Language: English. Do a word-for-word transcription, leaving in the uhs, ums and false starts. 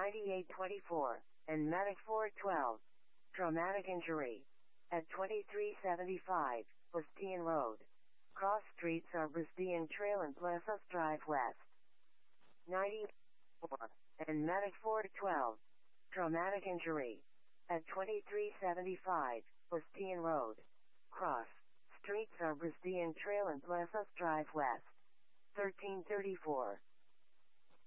ninety-eight twenty-four, and Medic four twelve. Traumatic injury. At twenty-three seventy-five, Bastian Road. Cross streets are Bastian Trail and Plessis Drive West. ninety-four, and Medic four twelve. Traumatic injury. At twenty-three seventy-five, Bastian Road. Cross streets are Bastian Trail and Plessis Drive West. thirteen thirty-four,